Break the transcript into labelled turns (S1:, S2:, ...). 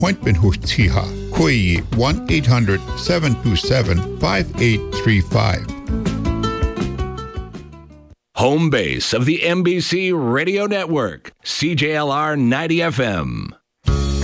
S1: appointment ho siya. Kuyi 1-800-727-5835.
S2: Home base of the NBC Radio Network, CJLR 90 FM.